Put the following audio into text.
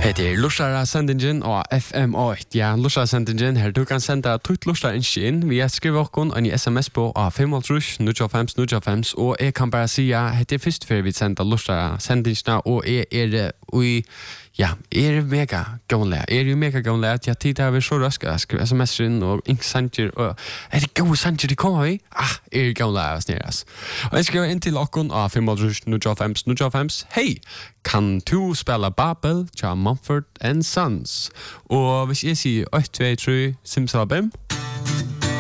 Det Lushara sendingen og FM8. Ja, Lushara sendingen her du kan senda tut Lushara inn. Vi skriver okon en SMS på 505 og jeg kan bare si at det først før vi sender Lushara sendingen og mega gamle. Jo mega gamle at jeg tid har vi så rask at skrive SMS-en og ink sanger og det gode sanger de kommer i? Gamle av oss neres. Og jeg skriver inn til okon av 505. Hei, kan du spela Babel til Mumford & Sons? Og hvis jeg sier 1, 2, 3, simsalabim,